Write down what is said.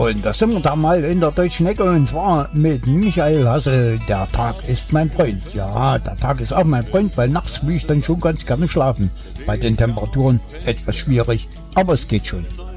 Und da sind wir da mal in der Deutschen Ecke und zwar mit Michael Hasse. Der Tag ist mein Freund. Ja, der Tag ist auch mein Freund, weil nachts will ich dann schon ganz gerne schlafen. Bei den Temperaturen etwas schwierig, aber es geht schon.